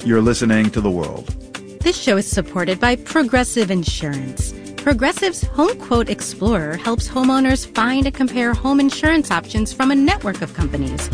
You're listening to The World. This show is supported by Progressive Insurance. Progressive's Home Quote Explorer helps homeowners find and compare home insurance options from a network of companies.